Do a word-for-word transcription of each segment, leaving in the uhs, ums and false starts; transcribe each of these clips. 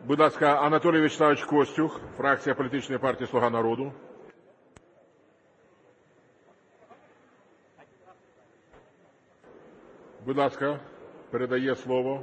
Будь ласка, Анатолій Вячеславович Костюх, фракція політичної партії «Слуга народу». Будь ласка, передає слово.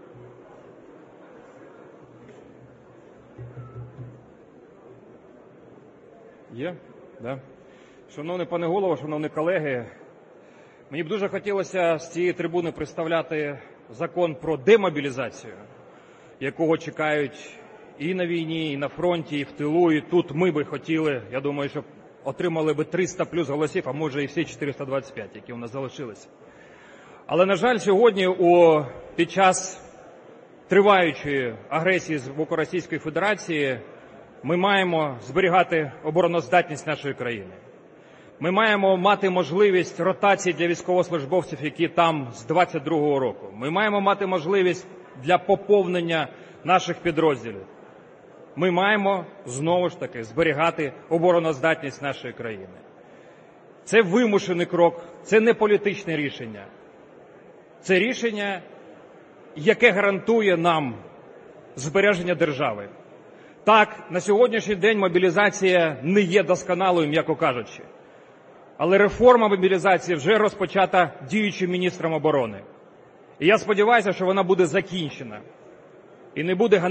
Є? Да. Шановний пане Голово, шановні колеги, мені б дуже хотілося з цієї трибуни представляти закон про демобілізацію, якого чекають і на війні, і на фронті, і в тилу, і тут ми би хотіли, я думаю, щоб отримали би триста плюс голосів, а може і всі чотириста двадцять п'ять, які у нас залишилися. Але, на жаль, сьогодні у, під час триваючої агресії з боку Російської Федерації ми маємо зберігати обороноздатність нашої країни. Ми маємо мати можливість ротації для військовослужбовців, які там з двадцять другого року. Ми маємо мати можливість для поповнення наших підрозділів. Ми маємо, знову ж таки, зберігати обороноздатність нашої країни. Це вимушений крок, це не політичне рішення. Це рішення, яке гарантує нам збереження держави. Так, на сьогоднішній день мобілізація не є досконалою, м'яко кажучи. Але реформа мобілізації вже розпочата діючим міністром оборони. І я сподіваюся, що вона буде закінчена. І не буде